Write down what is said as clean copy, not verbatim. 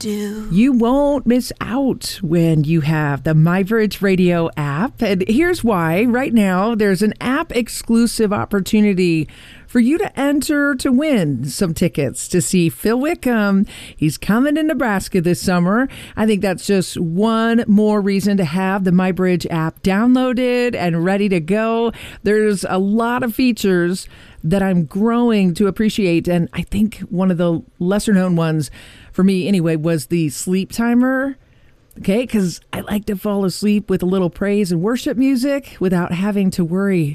do. You won't miss out when you have the MyBridge Radio app. And here's why. Right now, there's an app-exclusive opportunity for you to enter to win some tickets to see Phil Wickham. He's coming to Nebraska this summer. I think that's just one more reason to have the MyBridge app downloaded and ready to go. There's a lot of features that I'm growing to appreciate. And I think one of the lesser known ones, for me anyway, was the sleep timer. Okay, because I like to fall asleep with a little praise and worship music without having to worry